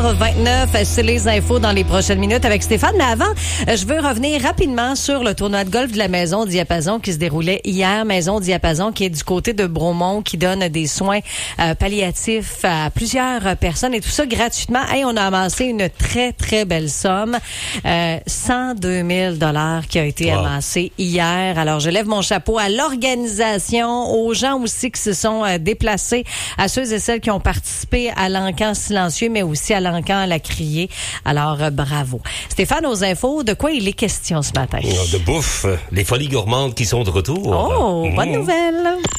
8h29, c'est les infos dans les prochaines minutes avec Stéphane. Mais avant, je veux revenir rapidement sur le tournoi de golf de la Maison Diapason qui se déroulait hier. Maison Diapason qui est du côté de Bromont, qui donne des soins palliatifs à plusieurs personnes et tout ça gratuitement. Hey, on a amassé une très, très belle somme. 102 000 $ qui a été amassé hier. Alors, je lève mon chapeau à l'organisation, aux gens aussi qui se sont déplacés, à ceux et celles qui ont participé à l'encan silencieux, mais aussi à l'encan à la criée. Alors, bravo. Stéphane, aux infos, de quoi il est question ce matin? De bouffe, les folies gourmandes qui sont de retour. Oh, bonne nouvelle!